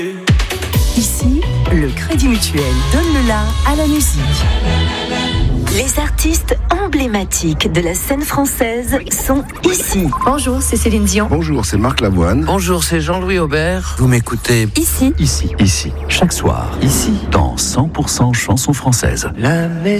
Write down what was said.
Ici, le Crédit Mutuel donne le la à la musique. Les artistes emblématiques de la scène française sont ici. Bonjour, c'est Céline Dion. Bonjour, c'est Marc Lavoine. Bonjour, c'est Jean-Louis Aubert. Vous m'écoutez Ici. Ici, chaque soir, ici, dans 100% chansons françaises. La maison.